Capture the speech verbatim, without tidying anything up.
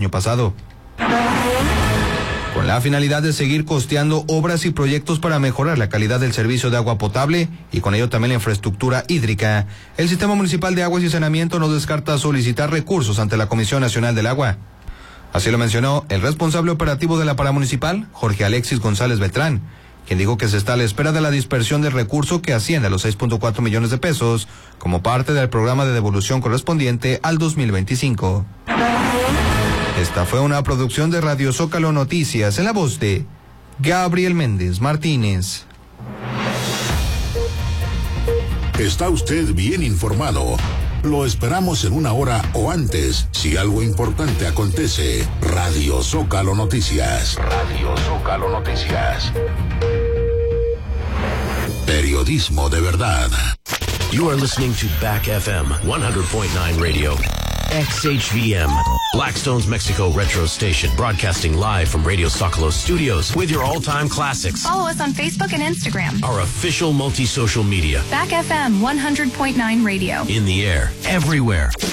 año pasado. Con la finalidad de seguir costeando obras y proyectos para mejorar la calidad del servicio de agua potable y con ello también la infraestructura hídrica, el Sistema Municipal de Aguas y Saneamiento no descarta solicitar recursos ante la Comisión Nacional del Agua. Así lo mencionó el responsable operativo de la paramunicipal, Jorge Alexis González Beltrán, quien dijo que se está a la espera de la dispersión del recurso que asciende a los seis punto cuatro millones de pesos como parte del programa de devolución correspondiente al dos mil veinticinco. Esta fue una producción de Radio Zócalo Noticias en la voz de Gabriel Méndez Martínez. Está usted bien informado. Lo esperamos en una hora o antes, si algo importante acontece. Radio Zócalo Noticias. Radio Zócalo Noticias. Periodismo de verdad. You are listening to Back F M one hundred point nine Radio. X H V M, Blackstone's Mexico Retro Station, broadcasting live from Radio Zócalo Studios with your all-time classics. Follow us on Facebook and Instagram. Our official multi-social media. Back F M one hundred point nine Radio. In the air, everywhere.